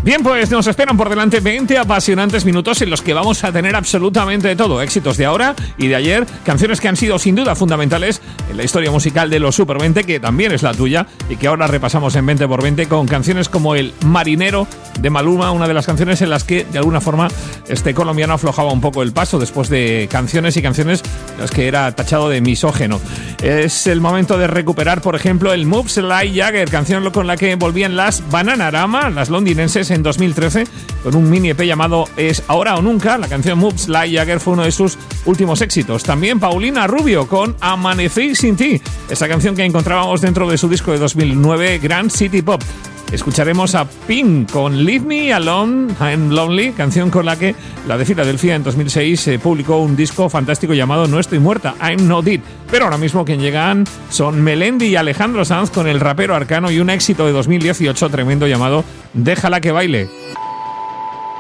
Bien, pues nos esperan por delante 20 apasionantes minutos en los que vamos a tener absolutamente de todo. Éxitos de ahora y de ayer, canciones que han sido sin duda fundamentales en la historia musical de los Super 20, que también es la tuya y que ahora repasamos en 20 por 20 con canciones como El Marinero de Maluma, una de las canciones en las que de alguna forma este colombiano aflojaba un poco el paso después de canciones y canciones en las que era tachado de misógeno. Es el momento de recuperar, por ejemplo, el Moves Like Jagger, canción con la que volvían las Bananarama, las londinenses, en 2013, con un mini EP llamado Es Ahora o Nunca. La canción Moves Like Jagger fue uno de sus últimos éxitos. También Paulina Rubio con Amanecí Sin Ti, esa canción que encontrábamos dentro de su disco de 2009, Grand City Pop. Escucharemos a Pink con Leave Me Alone, I'm Lonely, canción con la que la de Filadelfia en 2006 publicó un disco fantástico llamado No Estoy Muerta, I'm Not Dead. Pero ahora mismo quien llegan son Melendi y Alejandro Sanz con el rapero Arcano y un éxito de 2018 tremendo llamado Déjala que baile.